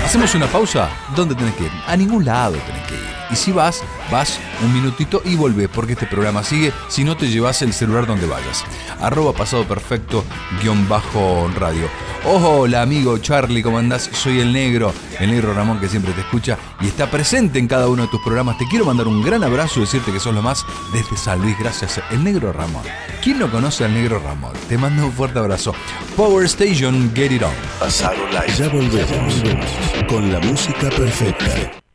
Hacemos una pausa. ¿Dónde tenés que ir? A ningún lado tenés que ir. Y si vas un minutito y volvés, porque este programa sigue. Si no, te llevas el celular donde vayas. @pasadoperfecto_radio. Hola amigo Charlie, ¿cómo andás? Soy el negro Ramón, que siempre te escucha y está presente en cada uno de tus programas. Te quiero mandar un gran abrazo y decirte que sos lo más desde San Luis. Gracias, el negro Ramón. ¿Quién no conoce al negro Ramón? Te mando un fuerte abrazo. Power Station, get it on. Pasado Live. Ya volvemos con la música perfecta.